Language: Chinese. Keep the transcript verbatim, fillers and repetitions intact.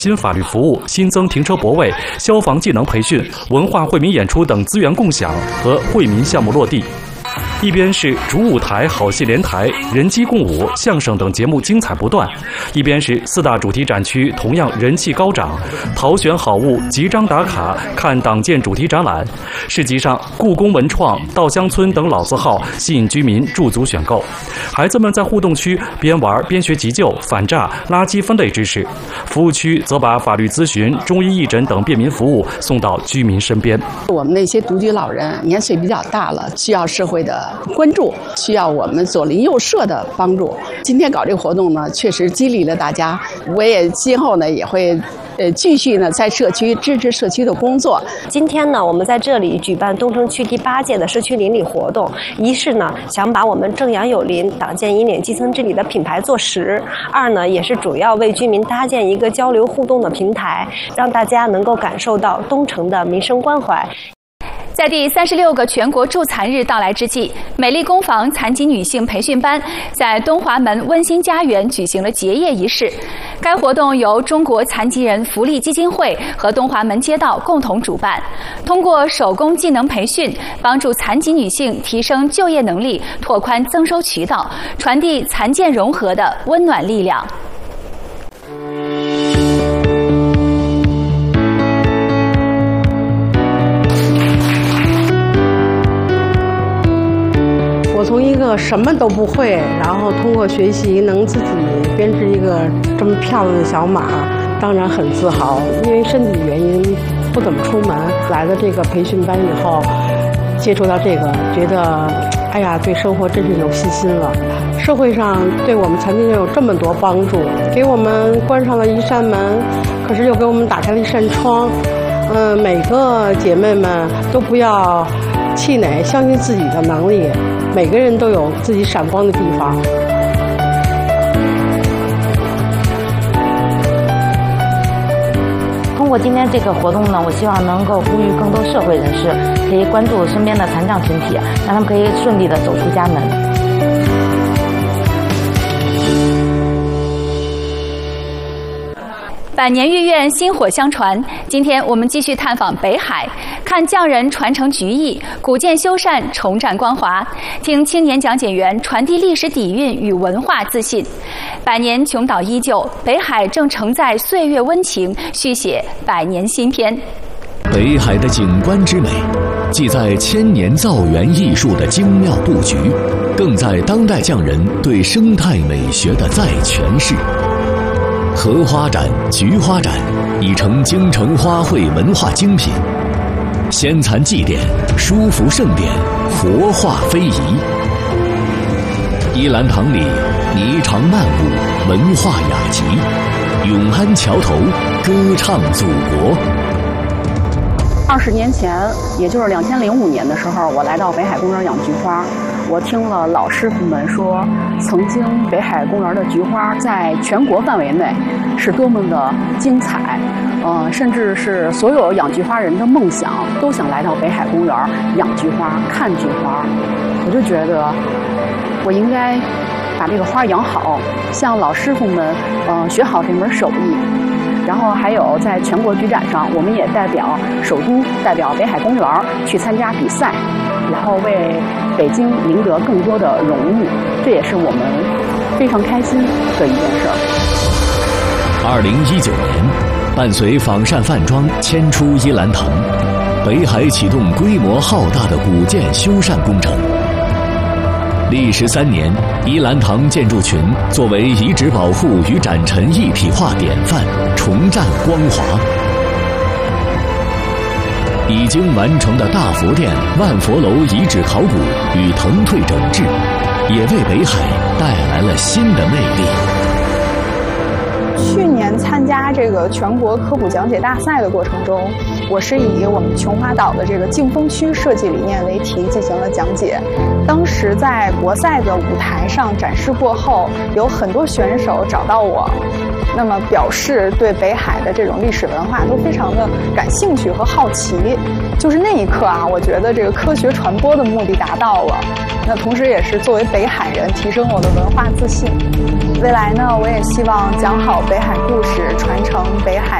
新法律服务、新增停车泊位、消防技能培训、文化惠民演出等资源共享和惠民项目落地。一边是主舞台好戏连台、人机共舞、相声等节目精彩不断，一边是四大主题展区同样人气高涨，淘选好物、集章打卡、看党建主题展览。市集上，故宫文创、稻香村等老字号吸引居民驻足选购。孩子们在互动区边玩边学急救、反诈、垃圾分类知识，服务区则把法律咨询、中医义诊等便民服务送到居民身边。 我们那些独居老人年岁比较大了，需要社会的关注，需要我们左邻右舍的帮助。今天搞这个活动呢，确实激励了大家。我也今后呢也会呃继续呢在社区支持社区的工作。 今天呢，我们在这里举办东城区第八届的社区邻里活动，一是呢想把我们正阳有邻、党建引领、基层治理的品牌做实；二呢也是主要为居民搭建一个交流互动的平台，让大家能够感受到东城的民生关怀。 在第三十六个全国助残日到来之际，美丽工坊残疾女性培训班在东华门温馨家园举行了结业仪式。该活动由中国残疾人福利基金会和东华门街道共同主办，通过手工技能培训，帮助残疾女性提升就业能力，拓宽增收渠道，传递残健融合的温暖力量。 我从一个什么都不会，然后通过学习能自己编织一个这么漂亮的小马，当然很自豪。因为身体原因不怎么出门，来了这个培训班以后，接触到这个，觉得哎呀，对生活真是有信心了。社会上对我们残疾人有这么多帮助，给我们关上了一扇门，可是又给我们打开了一扇窗。嗯，每个姐妹们都不要气馁，相信自己的能力。每个人都有自己闪光的地方。 通过今天这个活动呢，我希望能够呼吁更多社会人士可以关注身边的残障群体，让他们可以顺利地走出家门。 百年御苑薪火相传，今天我们继续探访北海，看匠人传承局艺，古建修缮，重展光华，听青年讲解员传递历史底蕴与文化自信。百年琼岛依旧，北海正承载岁月温情，续写百年新篇。 北海的景观之美，既在千年造园艺术的精妙布局，更在当代匠人对生态美学的再诠释。荷花展、菊花展已成京城花卉文化精品，先残祭典、书符盛典活化非遗。依兰堂里霓裳漫舞，文化雅集；永安桥头歌唱祖国。 二十年前，也就是两千零五年的时候，我来到北海公园养菊花。我听了老师傅们说，曾经北海公园的菊花在全国范围内是多么的精彩，呃，甚至是所有养菊花人的梦想，都想来到北海公园养菊花、看菊花。我就觉得，我应该把这个花养好，向老师傅们，呃，学好这门手艺。然后还有在全国菊展上，我们也代表首都、代表北海公园去参加比赛，然后为北京赢得更多的荣誉，这也是我们非常开心的一件事儿。 二零一九年，伴随仿膳饭庄迁出依兰堂，北海启动规模浩大的古建修缮工程。历时三年，依兰堂建筑群作为遗址保护与展陈一体化典范，重绽光华。已经完成的大佛殿、万佛楼遗址考古与腾退整治，也为北海带来了新的魅力。 去年参加这个全国科普讲解大赛的过程中，我是以我们琼华岛的这个静风区设计理念为题进行了讲解。当时在国赛的舞台上展示过后，有很多选手找到我，那么表示对北海的这种历史文化都非常的感兴趣和好奇。就是那一刻啊，我觉得这个科学传播的目的达到了，那同时也是作为北海人提升我的文化自信。 未来呢，我也希望讲好北海故事，传承北海